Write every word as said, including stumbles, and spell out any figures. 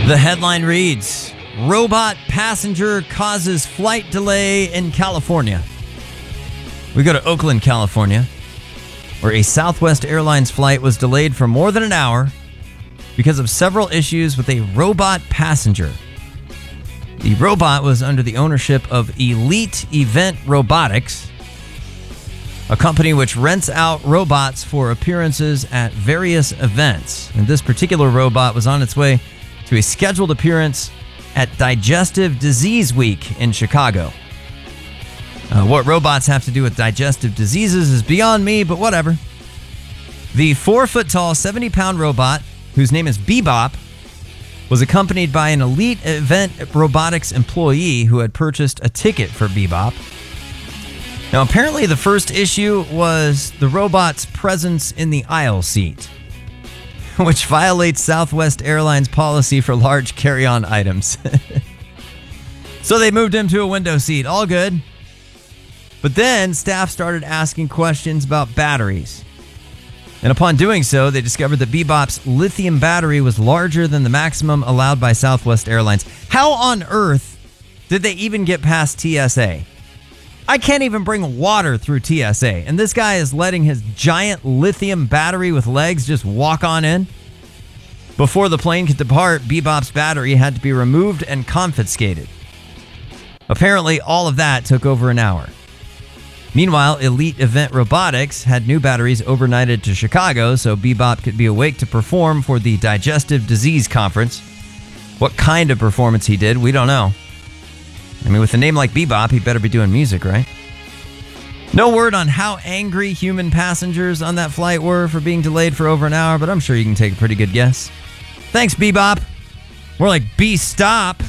The headline reads, Robot passenger causes flight delay in California. We go to Oakland, California, where a Southwest Airlines flight was delayed for more than an hour because of several issues with a robot passenger. The robot was under the ownership of Elite Event Robotics, a company which rents out robots for appearances at various events. And this particular robot was on its way to a scheduled appearance at Digestive Disease Week in Chicago. Uh, what robots have to do with digestive diseases is beyond me, but whatever. The four-foot-tall, seventy-pound robot, whose name is Bebop, was accompanied by an Elite Event Robotics employee who had purchased a ticket for Bebop. Now, apparently the first issue was the robot's presence in the aisle seat, which violates Southwest Airlines policy for large carry-on items. So they moved him to a window seat. All good. But then staff started asking questions about batteries. And upon doing so, they discovered that Bebop's lithium battery was larger than the maximum allowed by Southwest Airlines. How on earth did they even get past T S A? I can't even bring water through T S A, and this guy is letting his giant lithium battery with legs just walk on in? Before the plane could depart, Bebop's battery had to be removed and confiscated. Apparently, all of that took over an hour. Meanwhile, Elite Event Robotics had new batteries overnighted to Chicago so Bebop could be awake to perform for the Digestive Disease Conference. What kind of performance he did, we don't know. I mean, with a name like Bebop, he better be doing music, right? No word on how angry human passengers on that flight were for being delayed for over an hour, but I'm sure you can take a pretty good guess. Thanks, Bebop. More like B-Stop.